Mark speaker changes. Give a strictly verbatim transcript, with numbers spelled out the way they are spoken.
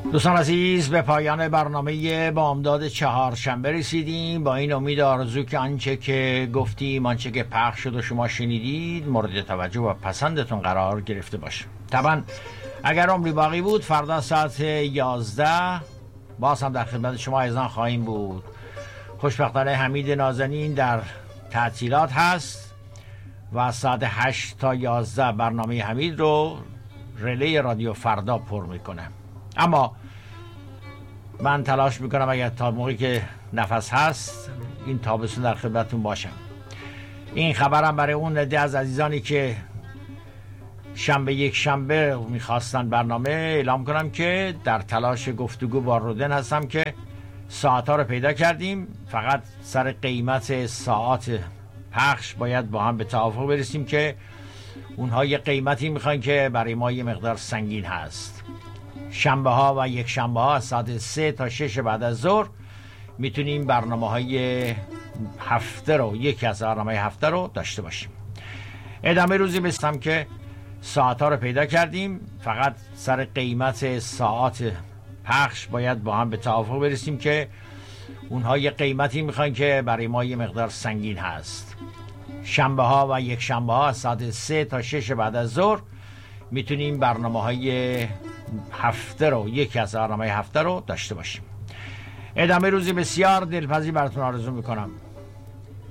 Speaker 1: دوستان عزیز، به پایان برنامه بامداد چهارشنبه رسیدیم. با این امید آرزو که آنچه که گفتیم، آنچه که پخش شد و شما شنیدید مورد توجه و پسندتون قرار گرفته باشه. طبعا اگر عمری باقی بود فردا ساعت یازده باز هم در خدمت شما ایضا خواهیم بود. خوشبختانه حمید نازنین در تعطیلات هست و ساعت هشت تا یازده برنامه حمید رو رلی رادیو فردا پر میکنه. اما من تلاش میکنم اگر تا موقعی که نفس هست این تابستون در خدمتتون باشم. این خبرم برای اون عده از عزیزانی که شنبه یک شنبه میخواستن برنامه اعلام کنم که در تلاش گفتگو با رودن هستم که ساعت ها رو پیدا کردیم. فقط سر قیمت ساعت پخش باید با هم به توافق برسیم که اونها یه قیمتی میخوان که برای ما یه مقدار سنگین هست. شنبه ها و یک شنبه ها ساعت سه تا شش بعد از ظهر میتونیم برنامه های هفته رو یکی از برنامه هفته رو داشته باشیم. ادامه روزی بستم که ساعت ها رو پیدا کردیم. فقط سر قیمت ساعت پخش باید با هم به توافق برسیم که اونها یه قیمتی میخوان که برای ما یه مقدار سنگین هست. شنبه ها و یک شنبه ها ساعت سه تا شش بعد از ظهر میتونیم برنامه های هفته رو یکی از برنامه هفته رو داشته باشیم. ادامه روزی بسیار دلپذیر براتون آرزو میکنم.